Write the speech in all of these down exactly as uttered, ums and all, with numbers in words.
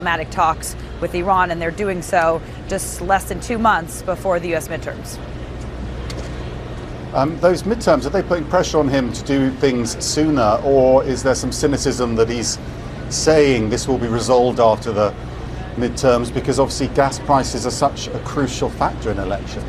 diplomatic talks with Iran, and they're doing so just less than two months before the U S midterms. Um, those midterms, are they putting pressure on him to do things sooner, or is there some cynicism that he's saying this will be resolved after the midterms, because obviously gas prices are such a crucial factor in elections?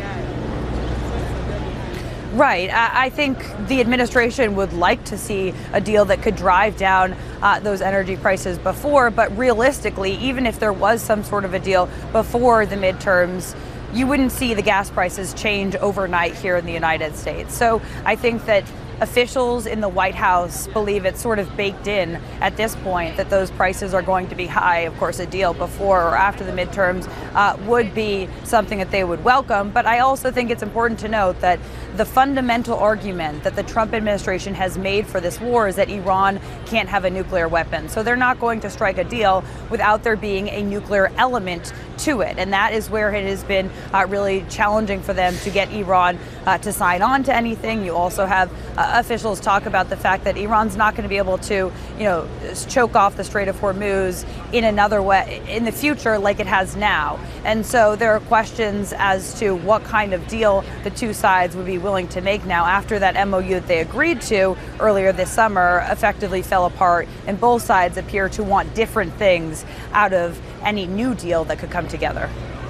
Right. I think the administration would like to see a deal that could drive down uh, those energy prices before. But realistically, even if there was some sort of a deal before the midterms, you wouldn't see the gas prices change overnight here in the United States. So I think that officials in the White House believe it's sort of baked in at this point that those prices are going to be high. Of course, a deal before or after the midterms uh, would be something that they would welcome. But I also think it's important to note that the fundamental argument that the Trump administration has made for this war is that Iran can't have a nuclear weapon. So they're not going to strike a deal without there being a nuclear element to it. And that is where it has been uh, really challenging for them to get Iran uh, to sign on to anything. You also have uh, officials talk about the fact that Iran's not going to be able to, you know, choke off the Strait of Hormuz in another way in the future like it has now. And so there are questions as to what kind of deal the two sides would be willing to make now after that M O U that they agreed to earlier this summer effectively fell apart, and both sides appear to want different things out of any new deal that could come together.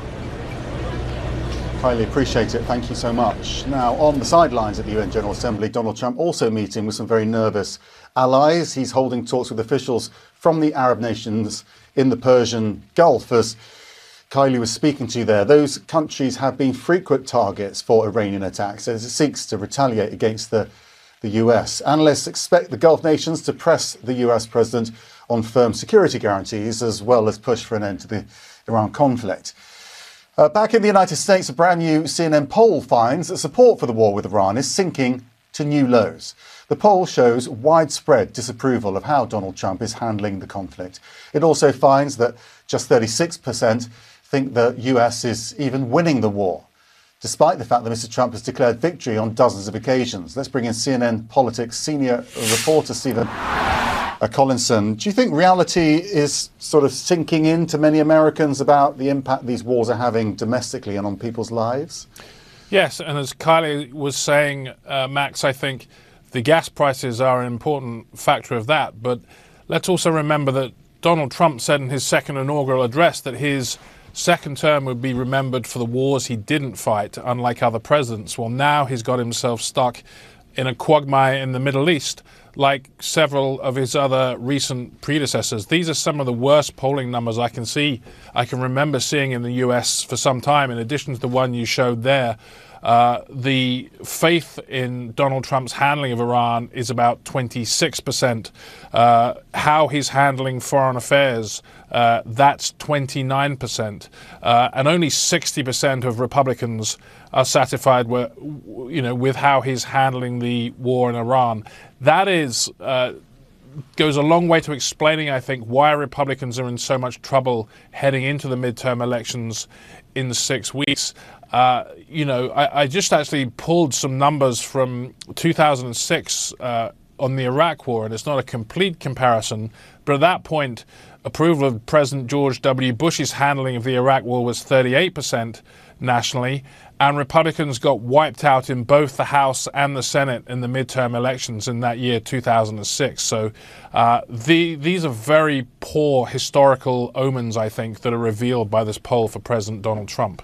Highly appreciate it. Thank you so much. Now, on the sidelines at the U N General Assembly, Donald Trump also meeting with some very nervous allies. He's holding talks with officials from the Arab nations in the Persian Gulf. As Kylie was speaking to you there, those countries have been frequent targets for Iranian attacks as it seeks to retaliate against the, the U S. Analysts expect the Gulf nations to press the U S president on firm security guarantees, as well as push for an end to the Iran conflict. Uh, back in the United States, a brand new C N N poll finds that support for the war with Iran is sinking to new lows. The poll shows widespread disapproval of how Donald Trump is handling the conflict. It also finds that just thirty-six percent think the U S is even winning the war, despite the fact that Mister Trump has declared victory on dozens of occasions. Let's bring in C N N Politics senior reporter Stephen Uh, Collinson. Do you think reality is sort of sinking into many Americans about the impact these wars are having domestically and on people's lives? Yes, and as Kylie was saying, uh, Max, I think the gas prices are an important factor of that. But let's also remember that Donald Trump said in his second inaugural address that his second term would be remembered for the wars he didn't fight, unlike other presidents. Well, now he's got himself stuck in a quagmire in the Middle East, like several of his other recent predecessors. These are some of the worst polling numbers I can see, I can remember seeing in the U S for some time, in addition to the one you showed there. Uh, the faith in Donald Trump's handling of Iran is about twenty-six percent. Uh, how he's handling foreign affairs, uh, that's twenty-nine percent. Uh, and only sixty percent of Republicans are satisfied with, you know, with how he's handling the war in Iran. That is uh, goes a long way to explaining, I think, why Republicans are in so much trouble heading into the midterm elections in six weeks. Uh, you know, I, I just actually pulled some numbers from two thousand six uh, on the Iraq war, and it's not a complete comparison, but at that point, approval of President George W. Bush's handling of the Iraq war was thirty-eight percent nationally, and Republicans got wiped out in both the House and the Senate in the midterm elections in that year, two thousand six. So uh, the, these are very poor historical omens, I think, that are revealed by this poll for President Donald Trump.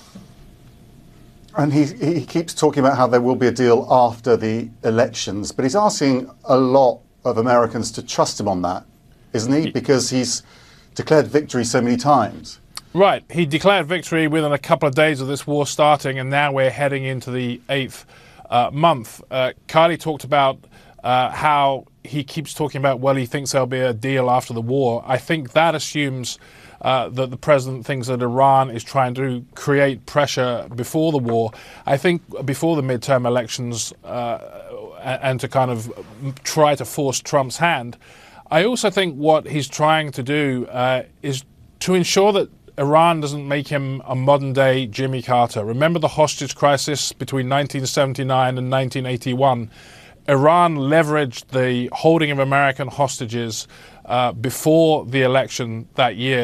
And he, he keeps talking about how there will be a deal after the elections, but he's asking a lot of Americans to trust him on that, isn't he? Because he's declared victory so many times. Right. He declared victory within a couple of days of this war starting, and now we're heading into the eighth uh, month. Uh, Kylie talked about uh, how he keeps talking about, well, he thinks there'll be a deal after the war. I think that assumes uh, that the president thinks that Iran is trying to create pressure before the war. I think before the midterm elections uh, and to kind of try to force Trump's hand. I also think what he's trying to do uh, is to ensure that Iran doesn't make him a modern-day Jimmy Carter. Remember the hostage crisis between nineteen seventy-nine and nineteen eighty-one? Iran leveraged the holding of American hostages uh, before the election that year.